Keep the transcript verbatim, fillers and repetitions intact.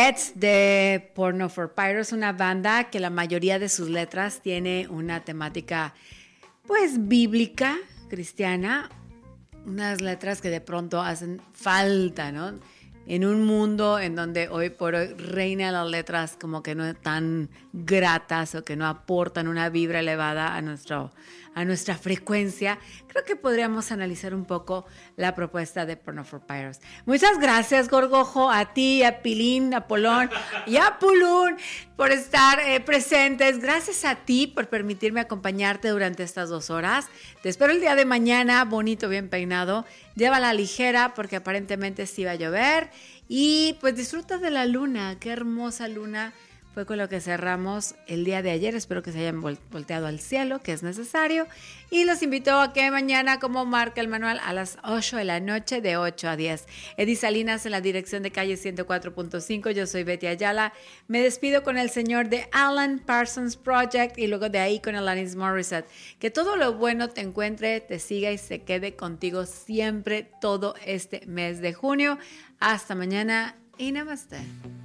Pets de Porno for Pyros, una banda que la mayoría de sus letras tiene una temática pues bíblica, cristiana, unas letras que de pronto hacen falta, ¿no? En un mundo en donde hoy por hoy reinan las letras como que no tan gratas o que no aportan una vibra elevada a, nuestro, a nuestra frecuencia, creo que podríamos analizar un poco la propuesta de Porno for Pyros. Muchas gracias, Gorgojo, a ti, a Pilín, a Polón y a Pulún por estar eh, presentes. Gracias a ti por permitirme acompañarte durante estas dos horas. Te espero el día de mañana, bonito, bien peinado. Llévala ligera porque aparentemente sí va a llover. Y pues disfruta de la luna, qué hermosa luna. Fue con lo que cerramos el día de ayer. Espero que se hayan volteado al cielo, que es necesario. Y los invito a que mañana, como marca el manual, a las ocho de la noche, de ocho a diez. Edith Salinas en la dirección de calle ciento cuatro punto cinco. Yo soy Betty Ayala. Me despido con el señor de Alan Parsons Project y luego de ahí con Alanis Morissette. Que todo lo bueno te encuentre, te siga y se quede contigo siempre todo este mes de junio. Hasta mañana y namaste.